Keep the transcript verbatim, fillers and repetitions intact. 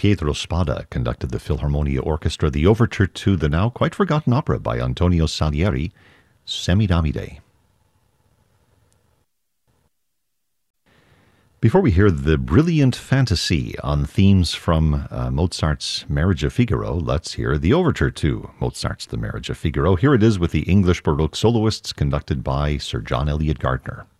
Pietro Spada conducted the Philharmonia Orchestra, the overture to the now quite forgotten opera by Antonio Salieri, Semidamide. Before we hear the brilliant fantasy on themes from uh, Mozart's Marriage of Figaro, let's hear the overture to Mozart's The Marriage of Figaro. Here it is with the English Baroque soloists conducted by Sir John Eliot Gardiner.